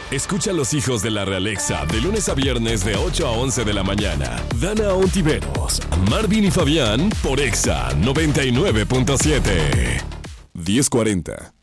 Escucha a los hijos de la Realexa de lunes a viernes de 8 a 11 de la mañana. Dana Ontiveros, Marvin y Fabián por Exa 99.7. 1040.